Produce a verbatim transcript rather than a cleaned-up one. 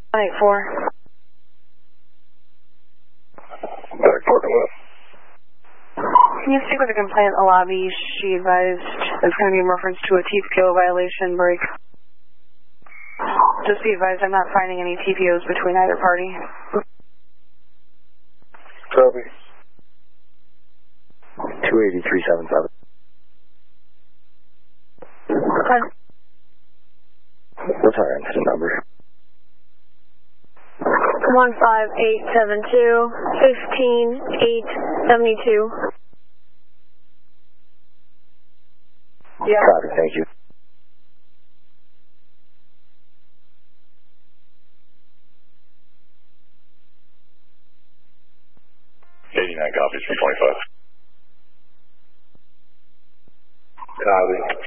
one eight four. Back parking lot. Can you speak with the complainant in the lobby? She advised it's going to be in reference to a T P O violation break. Just be advised I'm not finding any T P Os between either party. Copy. two eighty-three seventy-seven. Okay. What's our incident number? one five eight seven two, fifteen eight seventy-two. Yeah. Copy, thank you. eighty-nine copies from twenty-five. Copy.